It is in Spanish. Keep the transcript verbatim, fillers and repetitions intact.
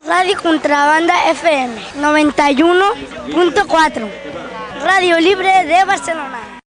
Radio Contrabanda F M noventa y uno punto cuatro, Radio Libre de Barcelona.